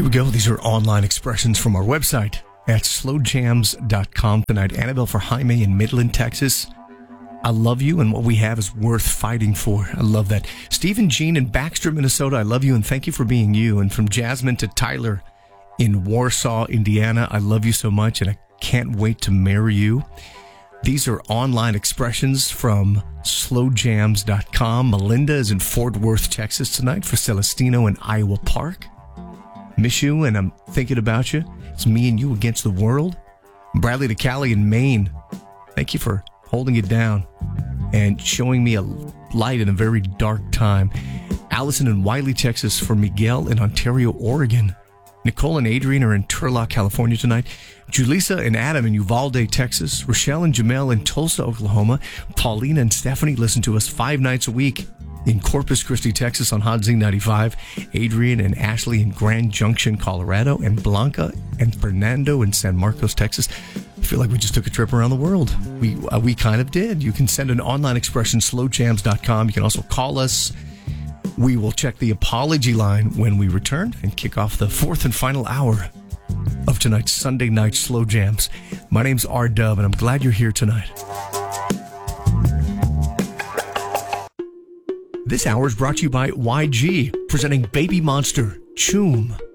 we go. These are online expressions from our website at slowjams.com tonight. Annabelle for Jaime in Midland, Texas. I love you, and what we have is worth fighting for. I love that. Stephen Jean in Baxter, Minnesota. I love you, and thank you for being you. And from Jasmine to Tyler in Warsaw, Indiana. I love you so much, and I can't wait to marry you. These are online expressions from slowjams.com. Melinda is in Fort Worth, Texas tonight for Celestino in Iowa Park. Miss you, and I'm thinking about you. It's me and you against the world. Bradley to Cali in Maine. Thank you for holding it down and showing me a light in a very dark time. Allison in Wiley, Texas for Miguel in Ontario, Oregon. Nicole and Adrian are in Turlock, California tonight. Julissa and Adam in Uvalde, Texas. Rochelle and Jamel in Tulsa, Oklahoma. Paulina and Stephanie listen to us 5 nights a week in Corpus Christi, Texas on Hot Zing 95. Adrian and Ashley in Grand Junction, Colorado. And Blanca and Fernando in San Marcos, Texas. I feel like we just took a trip around the world. We kind of did. You can send an online expression, slowjams.com. You can also call us. We will check the apology line when we return and kick off the fourth and final hour of tonight's Sunday Night Slow Jams. My name's R. Dub, and I'm glad you're here tonight. This hour is brought to you by YG, presenting Baby Monster, Choom.